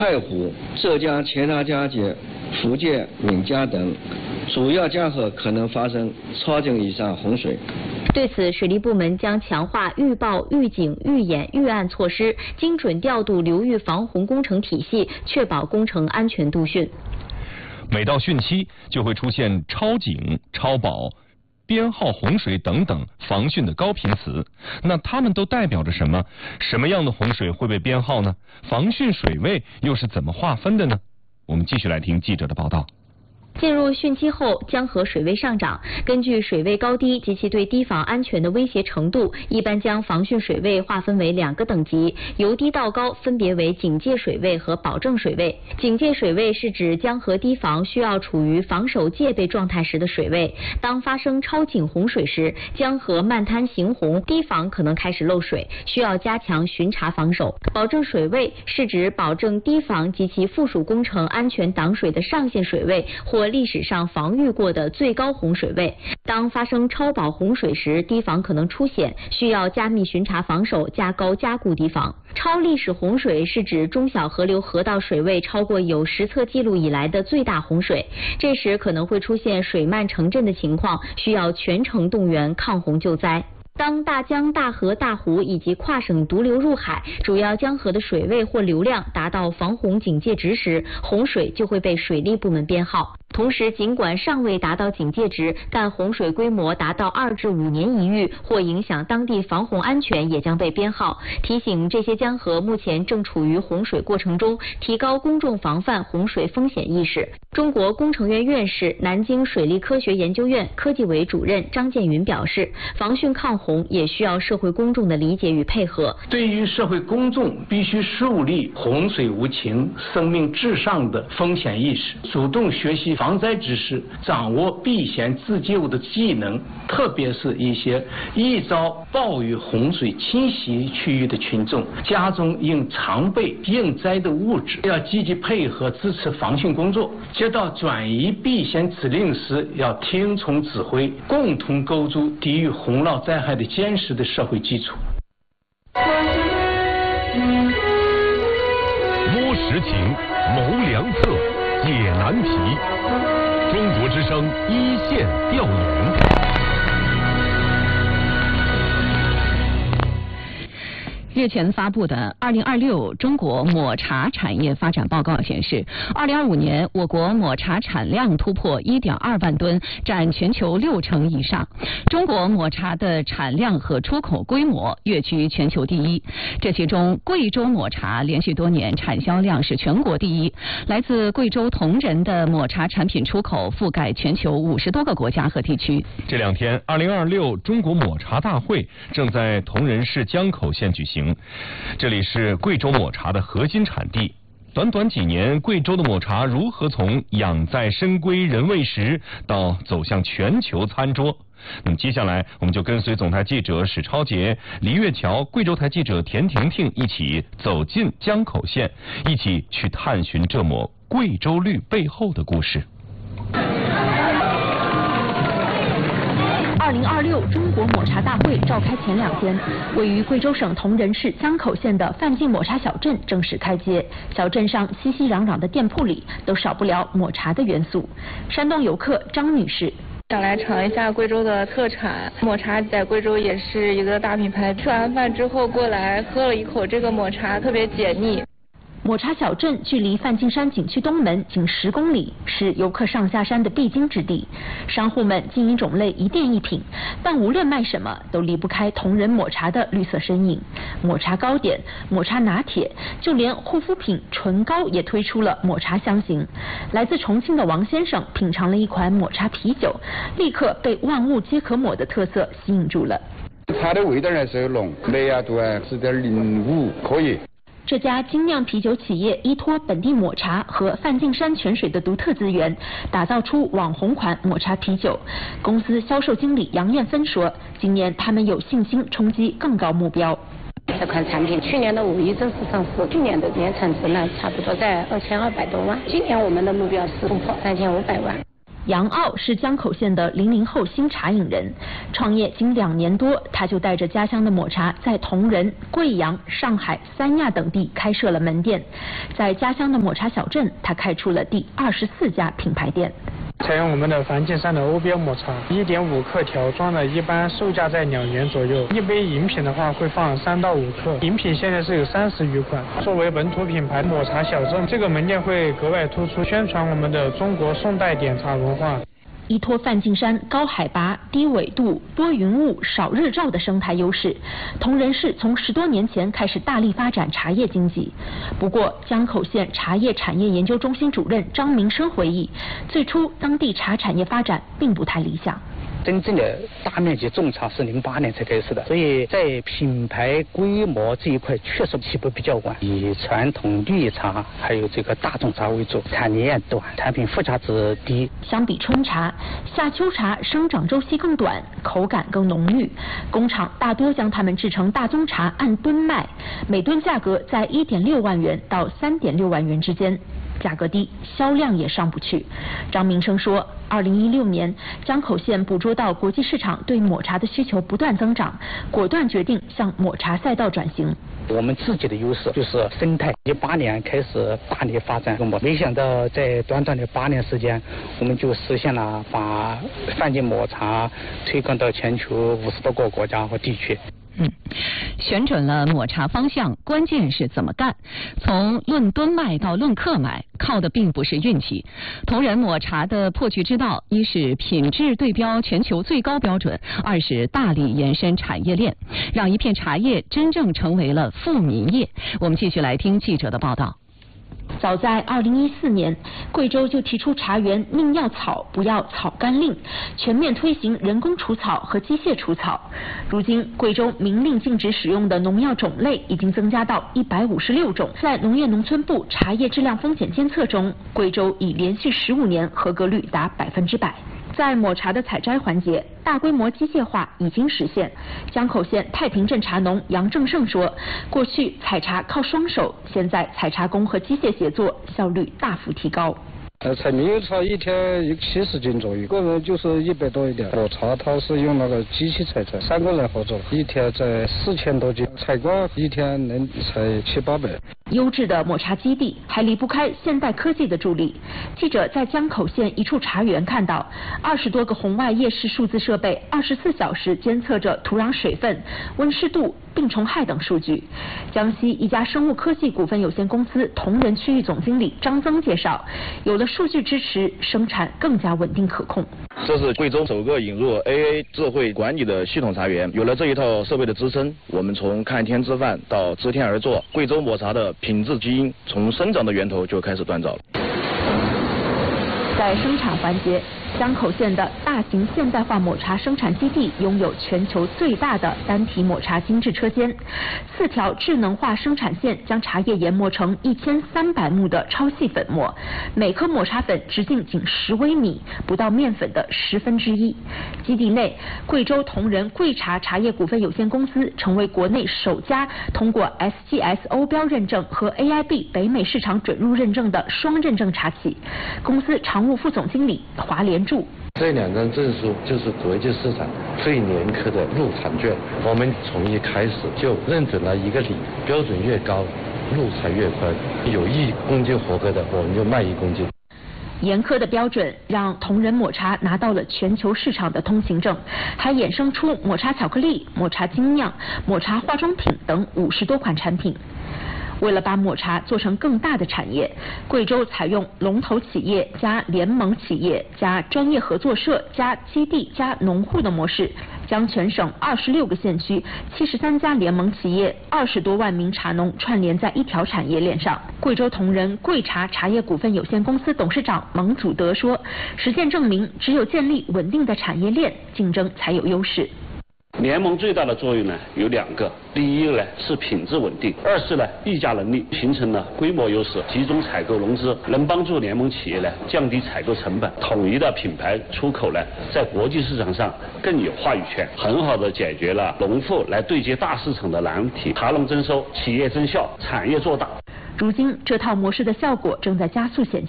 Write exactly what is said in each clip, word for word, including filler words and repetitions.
太湖、浙江其他江节、福建闽江等主要江河可能发生超警以上洪水。 对此，水利部门将强化预报、预警、预演、预案措施，精准调度流域防洪工程体系，确保工程安全度汛。 每到汛期，就会出现超警、超保、编号洪水等等防汛的高频词。那它们都代表着什么？什么样的洪水会被编号呢？防汛水位又是怎么划分的呢？我们继续来听记者的报道。 进入汛期后，江河水位上涨，根据水位高低及其对堤防安全的威胁程度，一般将防汛水位划分为两个等级，由低到高分别为警戒水位和保证水位。警戒水位是指江河堤防需要处于防守戒备状态时的水位，当发生超警洪水时，江河漫滩行洪，堤防可能开始漏水，需要加强巡查防守。保证水位是指保证堤防及其附属工程安全挡水的上限水位或历史上防御过的最高洪水位。当发生超保洪水时，堤防可能出险，需要加密巡查防守，加高加固堤防。超历史洪水是指中小河流河道水位超过有实测记录以来的最大洪水，这时可能会出现水漫城镇的情况，需要全城动员抗洪救灾。当大江、大河、大湖以及跨省独流入海，主要江河的水位或流量达到防洪警戒值时，洪水就会被水利部门编号。同时，尽管尚未达到警戒值，但洪水规模达到二至五年一遇或影响当地防洪安全，也将被编号。提醒这些江河目前正处于洪水过程中，提高公众防范洪水风险意识。中国工程院院士、南京水利科学研究院科技委主任张建云表示，防汛抗洪也需要社会公众的理解与配合。 对于社会公众，必须树立洪水无情、生命至上的风险意识，主动学习防灾知识，掌握避险自救的技能，特别是一些易遭暴雨洪水侵袭区域的群众，家中应常备应灾的物质，要积极配合支持防汛工作。接到转移避险指令时，要听从指挥，共同构筑抵御洪涝灾害的坚实的社会基础。 摸实情，谋良策，解难题。中国之声一线调研。 日前发布的《二零二六中国抹茶产业发展报告》显示，二零二五年我国抹茶产量突破 一点二万吨，占全球六成以上。中国抹茶的产量和出口规模跃居全球第一。这其中，贵州抹茶连续多年产销量是全国第一。来自贵州铜仁的抹茶产品出口覆盖全球五十多个国家和地区。 这两天，二零二六中国抹茶大会正在铜仁市江口县举行。这里是贵州抹茶的核心产地。短短几年，贵州的抹茶如何从养在深闺人未识到走向全球餐桌？那么接下来，我们就跟随总台记者史超杰、黎月桥、贵州台记者田婷婷一起走进江口县，一起去探寻这抹贵州绿背后的故事。 二零二六中国抹茶大会召开前两天，位于贵州省铜仁市江口县的范进抹茶小镇正式开街。小镇上熙熙攘攘的店铺里都少不了抹茶的元素。山东游客张女士。 想来尝一下贵州的特产抹茶，在贵州也是一个大品牌。吃完饭之后过来喝了一口这个抹茶，特别解腻。 抹茶小镇距离梵净山景区东门仅十公里，是游客上下山的必经之地。商户们经营种类一店一品，但无论卖什么，都离不开铜仁抹茶的绿色身影。抹茶糕点、抹茶拿铁，就连护肤品唇膏也推出了抹茶香型。来自重庆的王先生品尝了一款抹茶啤酒，立刻被万物皆可抹的特色吸引住了。 它的味道还是浓，麦芽度啊是点零五，可以。 这家精酿啤酒企业依托本地抹茶和梵净山泉水的独特资源，打造出网红款抹茶啤酒。公司销售经理杨艳芬说，今年他们有信心冲击更高目标。 这款产品去年的五一正式上市，去年的年产值呢差不多在二千二百多万，今年我们的目标是突破三千五百万。 杨傲是江口县的零零后新茶饮人，创业仅两年多，他就带着家乡的抹茶在同仁、贵阳、上海、三亚等地开设了门店。在家乡的抹茶小镇，他开出了第二十四家品牌店。 采用我们的梵净山的欧标抹茶， 一点五克条装的，一般售价在两元左右。一杯饮品的话会放三到五克，饮品现在是有三十余款。作为本土品牌抹茶小镇，这个门店会格外突出，宣传我们的中国宋代点茶文化。 依托梵净山高海拔、低纬度、多云雾、少日照的生态优势，同仁市从十多年前开始大力发展茶叶经济。不过，江口县茶叶产业研究中心主任张明生回忆，最初当地茶产业发展并不太理想。 真正的大面积种茶是零八年才开始的，所以在品牌规模这一块确实起步比较晚，以传统绿茶还有这个大众茶为主，产年短，产品附加值低。 相比春茶，夏秋茶生长周期更短，口感更浓郁。工厂大多将它们制成大宗茶，按吨卖，每吨价格在一点六万元到三点六万元之间。价格低，销量也上不去。张明生说，二零一六年江口县捕捉到国际市场对抹茶的需求不断增长，果断决定向抹茶赛道转型。 我们自己的优势就是生态，一八年开始大力发展，没想到在短短的八年时间，我们就实现了把梵净抹茶推广到全球五十多个国家和地区。 嗯，选准了抹茶方向，关键是怎么干。从论吨卖到论克买，靠的并不是运气。同仁抹茶的破局之道，一是品质对标全球最高标准，二是大力延伸产业链，让一片茶叶真正成为了富民业。我们继续来听记者的报道。 早在二零一四年，贵州就提出茶园宁要草不要草甘令，全面推行人工除草和机械除草。如今，贵州明令禁止使用的农药种类已经增加到一百五十六种。在农业农村部茶叶质量风险监测中，贵州已连续十五年合格率达百分之百。在抹茶的采摘环节，大规模机械化已经实现。江口县太平镇茶农杨正胜说，过去采茶靠双手，现在采茶工和机械协作，效率大幅提高。 呃，采猕猴茶一天有七十斤左右，个人就是一百多一点。抹茶它是用那个机器采摘，三个人合作，一天在四千多斤，采光一天能采七八百。 优质的抹茶基地还离不开现代科技的助力。记者在江口县一处茶园看到，二十多个红外夜视数字设备，二十四小时监测着土壤水分、温湿度、病虫害等数据。江西一家生物科技股份有限公司同仁区域总经理张增介绍，有了数据支持，生产更加稳定可控。 这是贵州首个引入 A A 智慧管理的系统茶园，有了这一套设备的支撑，我们从看天吃饭到知天而作，贵州抹茶的品质基因从生长的源头就开始锻造了。 在生产环节，江口县的大型现代化抹茶生产基地拥有全球最大的单体抹茶精制车间，四条智能化生产线将茶叶研磨成一千三百目的超细粉末，每颗抹茶粉直径仅十微米，不到面粉的十分之一。基地内，贵州同仁贵茶茶叶股份有限公司成为国内首家通过 S G S 欧标认证和 A I B 北美市场准入认证的双认证茶企。公司常务副总经理华联柱。 这两张证书就是国际市场最严苛的入场券，我们从一开始就认准了一个理，标准越高，路才越宽。有一公斤合格的，我们就卖一公斤。 严苛的标准让同仁抹茶拿到了全球市场的通行证，还衍生出抹茶巧克力、抹茶精酿、抹茶化妆品等五十多款产品。为了把抹茶做成更大的产业，贵州采用龙头企业加联盟企业加专业合作社加基地加农户的模式，将全省二十六个县区、七十三家联盟企业、二十多万名茶农串联在一条产业链上。贵州同仁贵茶茶叶股份有限公司董事长蒙祖德说，实践证明，只有建立稳定的产业链，竞争才有优势。 联盟最大的作用呢有两个，第一个呢是品质稳定，二是呢议价能力，形成了规模优势，集中采购融资，能帮助联盟企业呢降低采购成本，统一的品牌出口呢在国际市场上更有话语权，很好的解决了农户来对接大市场的难题，茶农增收，企业增效，产业做大。 如今，这套模式的效果正在加速显现。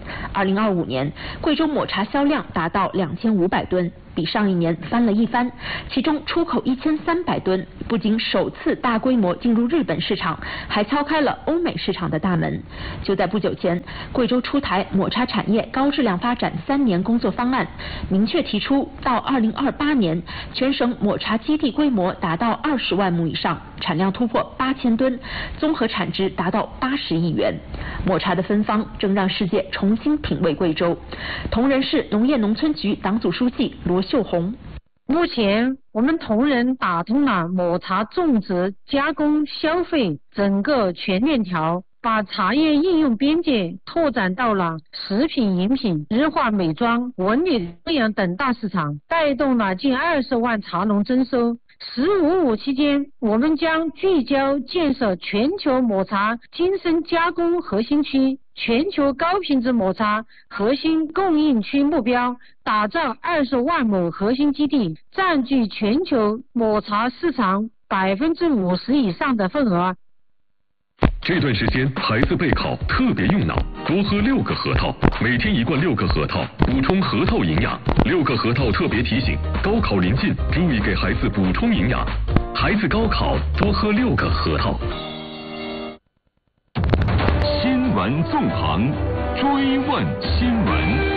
二零二五年，贵州抹茶销量达到两千五百吨，比上一年翻了一番。其中出口一千三百吨，不仅首次大规模进入日本市场，还敲开了欧美市场的大门。就在不久前，贵州出台抹茶产业高质量发展三年工作方案，明确提出到二零二八年，全省抹茶基地规模达到二十万亩以上，产量突破八千吨，综合产值达到八十亿元。抹茶的芬芳正让世界重新品味贵州。铜仁市农业农村局党组书记罗秀红。 目前，我们铜仁打通了抹茶种植、加工、消费整个全链条，把茶叶应用边界拓展到了食品饮品、日化美妆、文旅滋养等大市场，带动了近二十万茶农增收。十五五期间，我们将聚焦建设全球抹茶精深加工核心区、全球高品质抹茶核心供应区目标，打造二十万亩核心基地，占据全球抹茶市场百分之五十以上的份额。 这段时间孩子备考特别用脑，多喝六个核桃，每天一罐六个核桃，补充核桃营养。六个核桃特别提醒：高考临近，注意给孩子补充营养。孩子高考多喝六个核桃。 新闻纵横，追问新闻。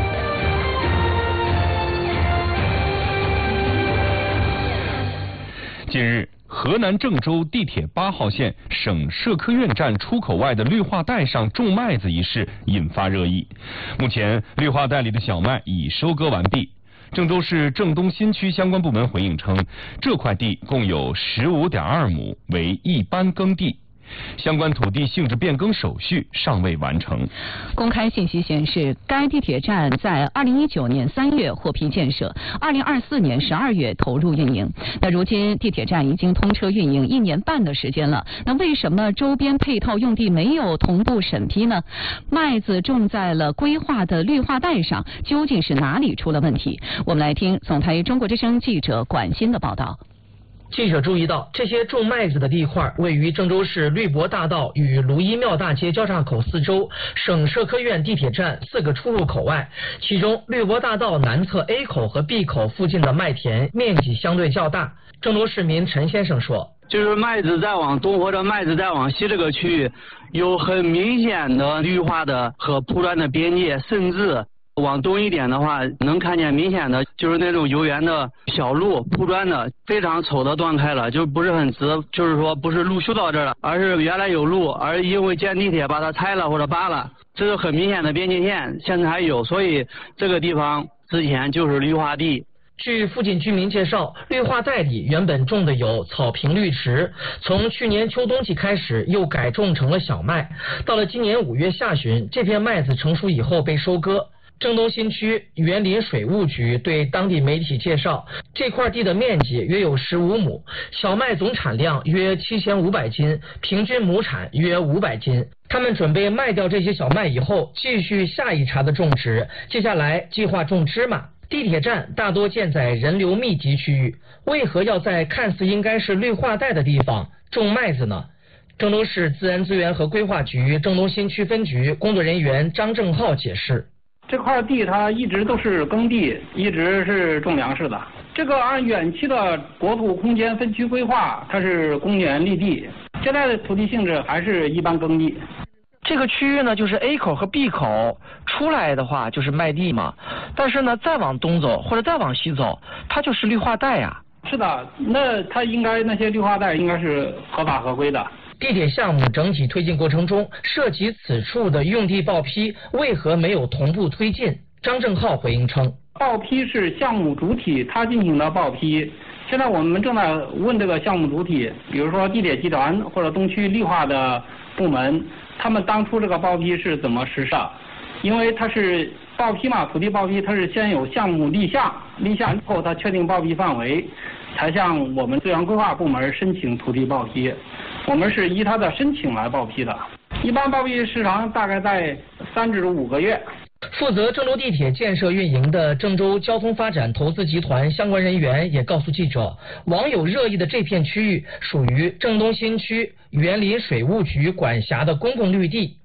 近日，河南郑州地铁八号线省社科院站出口外的绿化带上种麦子一事引发热议。目前，绿化带里的小麦已收割完毕。郑州市郑东新区相关部门回应称，这块地共有 十五点二亩，为一般耕地。相关土地性质变更手续尚未完成。 公开信息显示，该地铁站在二零一九年三月获批建设，二零二四年十二月投入运营。那如今地铁站已经通车运营一年半的时间了，那为什么周边配套用地没有同步审批呢？麦子种在了规划的绿化带上，究竟是哪里出了问题？我们来听总台中国之声记者管欣的报道。 记者注意到，这些种麦子的地块位于郑州市绿博大道与卢一庙大街交叉口四周省社科院地铁站四个出入口外，其中绿博大道南侧 A 口和 B 口附近的麦田面积相对较大。郑州市民陈先生说， 就是麦子再往东或者麦子再往西这个区域有很明显的绿化的和铺砖的边界，甚至往东一点的话，能看见明显的就是那种游园的小路铺砖的，非常丑的断开了，就不是很直，就是说不是路修到这儿了，而是原来有路，而因为建地铁把它拆了或者扒了，这是很明显的边界线，现在还有，所以这个地方之前就是绿化地。 据附近居民介绍，绿化带里原本种的有草坪绿植，从去年秋冬季开始又改种成了小麦，到了今年五月下旬，这片麦子成熟以后被收割。郑东新区园林水务局对当地媒体介绍，这块地的面积约有十五亩，小麦总产量约七千五百斤，平均亩产约五百斤。他们准备卖掉这些小麦以后，继续下一茬的种植，接下来计划种芝麻。地铁站大多建在人流密集区域，为何要在看似应该是绿化带的地方种麦子呢？郑州市自然资源和规划局郑东新区分局工作人员张正浩解释， 这块地它一直都是耕地，一直是种粮食的。这个按远期的国土空间分区规划，它是公园绿地，现在的土地性质还是一般耕地。 这个区域呢，就是 A 口和 B 口出来的话就是麦地嘛，但是呢，再往东走或者再往西走，它就是绿化带呀。 是的，那它应该那些绿化带应该是合法合规的。 地铁项目整体推进过程中，涉及此处的用地报批为何没有同步推进？张正浩回应称， 报批是项目主体他进行的报批，现在我们正在问这个项目主体，比如说地铁集团或者东区绿化的部门，他们当初这个报批是怎么实施的？因为它是报批嘛，土地报批它是先有项目立项，立项之后它确定报批范围，才向我们资源规划部门申请土地报批。我们是依他的申请来报批的，一般报批时长大概在三至五个月。 负责郑州地铁建设运营的郑州交通发展投资集团相关人员也告诉记者，网友热议的这片区域属于郑东新区园林水务局管辖的公共绿地。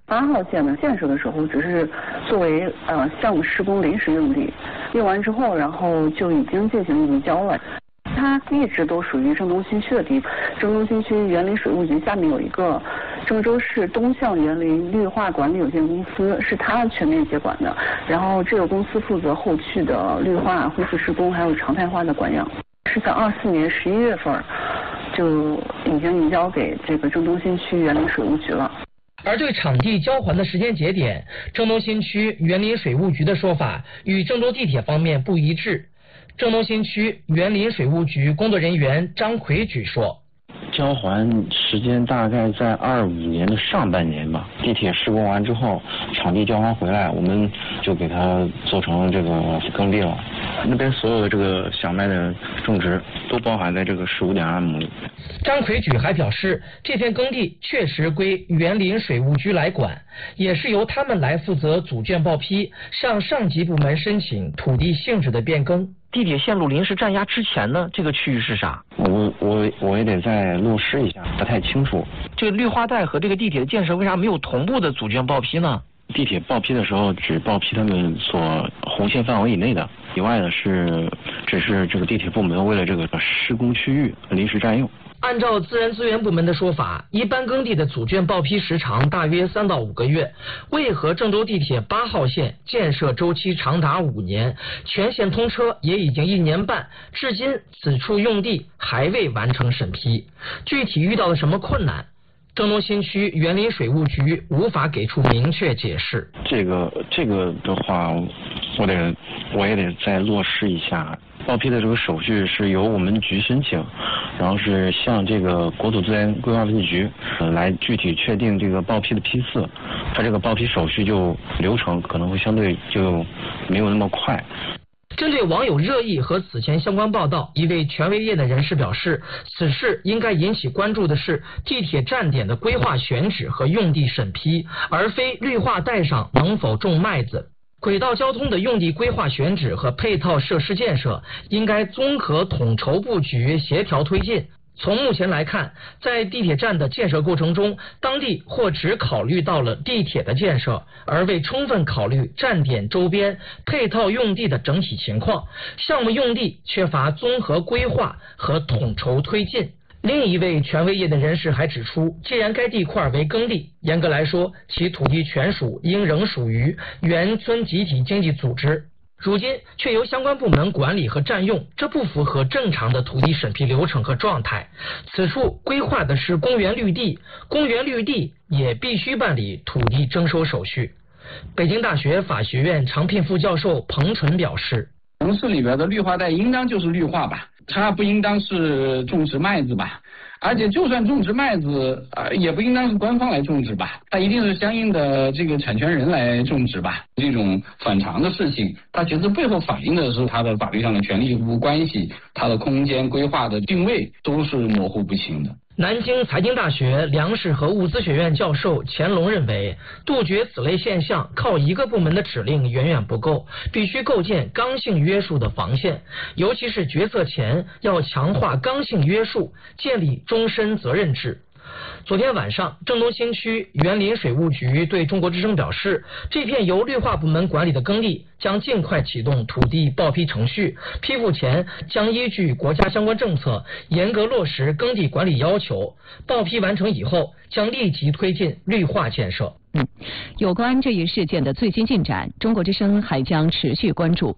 八号线呢建设的时候只是作为呃项目施工临时用地，用完之后，然后就已经进行移交了。它一直都属于郑东新区的地，郑东新区园林水务局下面有一个郑州市东向园林绿化管理有限公司，是它全面接管的。然后这个公司负责后续的绿化、恢复施工还有常态化的管养，是在二四年十一月份就已经移交给这个郑东新区园林水务局了。 而对场地交还的时间节点，郑东新区园林水务局的说法与郑州地铁方面不一致。郑东新区园林水务局工作人员张奎举说， 交还时间大概在二五年的上半年吧。地铁施工完之后，场地交还回来，我们就给它做成这个耕地了。那边所有的这个小麦的种植都包含在这个十五点二亩里。 张奎举还表示，这片耕地确实归园林水务局来管，也是由他们来负责组卷报批，向上级部门申请土地性质的变更。 地铁线路临时占压之前呢，这个区域是啥？ 我我我也得再落实一下，不太清楚。 这个绿化带和这个地铁的建设为啥没有同步的组卷报批呢？ 地铁报批的时候只报批他们所红线范围以内的，以外的是只是这个地铁部门为了这个施工区域临时占用。 按照自然资源部门的说法，一般耕地的组卷报批时长大约三到五个月，为何郑州地铁八号线建设周期长达五年，全线通车也已经一年半，至今此处用地还未完成审批？具体遇到了什么困难？郑东新区园林水务局无法给出明确解释。 这个这个的话，我得我也得再落实一下。报批的这个手续是由我们局申请，然后是向这个国土资源规划分局呃来具体确定这个报批的批次，它这个报批手续就流程可能会相对就没有那么快。 针对网友热议和此前相关报道，一位权威业内人士表示，此事应该引起关注的是地铁站点的规划选址和用地审批，而非绿化带上能否种麦子。轨道交通的用地规划选址和配套设施建设应该综合统筹布局，协调推进。从目前来看，在地铁站的建设过程中，当地或只考虑到了地铁的建设，而未充分考虑站点周边配套用地的整体情况，项目用地缺乏综合规划和统筹推进。另一位权威业的人士还指出，既然该地块为耕地，严格来说，其土地权属应仍属于原村集体经济组织，如今却由相关部门管理和占用，这不符合正常的土地审批流程和状态。此处规划的是公园绿地，公园绿地也必须办理土地征收手续。北京大学法学院常聘副教授彭纯表示， 城市里边的绿化带应当就是绿化吧，它不应当是种植麦子吧，而且就算种植麦子，呃，也不应当是官方来种植吧，它一定是相应的这个产权人来种植吧。这种反常的事情，它其实背后反映的是它的法律上的权利义务关系，它的空间规划的定位都是模糊不清的。 南京财经大学粮食和物资学院教授钱龙认为，杜绝此类现象靠一个部门的指令远远不够，必须构建刚性约束的防线，尤其是决策前要强化刚性约束，建立终身责任制。昨天晚上，郑东新区园林水务局对中国之声表示，这片由绿化部门管理的耕地将尽快启动土地报批程序，批复前将依据国家相关政策严格落实耕地管理要求，报批完成以后将立即推进绿化建设。 嗯，有关这一事件的最新进展，中国之声还将持续关注。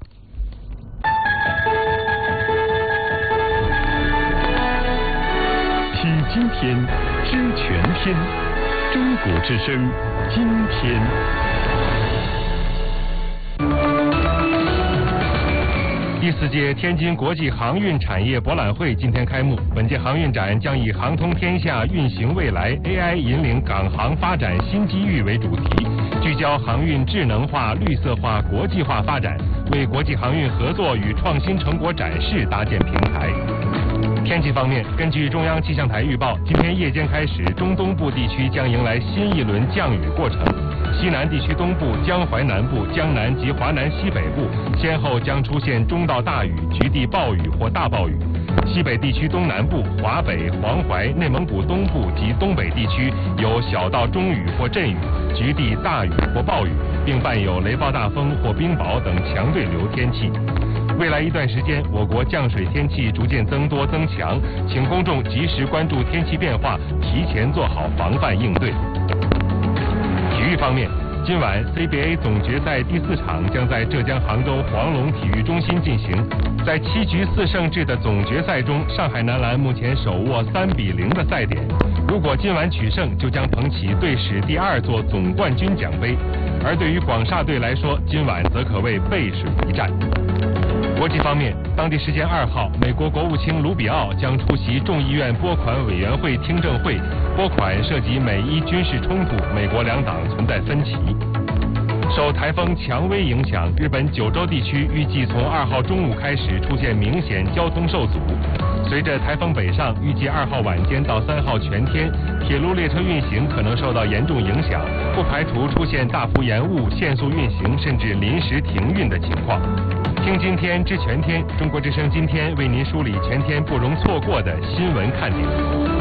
听今天，知全天。中国之声，今天。 第四届天津国际航运产业博览会今天开幕。本届航运展将以“航通天下，运行未来 ”A I 引领港航发展新机遇为主题，聚焦航运智能化、绿色化、国际化发展，为国际航运合作与创新成果展示搭建平台。天气方面，根据中央气象台预报，今天夜间开始，中东部地区将迎来新一轮降雨过程。西南地区东部、江淮南部、江南及华南西北部先后将出现中到大雨、局地暴雨或大暴雨。 西北地区东南部、华北、黄淮、内蒙古东部及东北地区有小到中雨或阵雨，局地大雨或暴雨，并伴有雷暴大风或冰雹等强对流天气。未来一段时间，我国降水天气逐渐增多增强，请公众及时关注天气变化，提前做好防范应对。体育方面，今晚 C B A 总决赛第四场将在浙江杭州黄龙体育中心进行。在七局四胜制的总决赛中，上海男篮目前手握三比零的赛点，如果今晚取胜，就将捧起队史第二座总冠军奖杯。而对于广厦队来说，今晚则可谓背水一战。国际方面，当地时间二号，美国国务卿卢比奥将出席众议院拨款委员会听证会，拨款涉及美伊军事冲突，美国两党存在分歧。受台风蔷薇影响，日本九州地区预计从二号中午开始出现明显交通受阻。随着台风北上，预计二号晚间到三号全天，铁路列车运行可能受到严重影响，不排除出现大幅延误、限速运行甚至临时停运的情况。听今天知全天，中国之声今天为您梳理全天不容错过的新闻看点。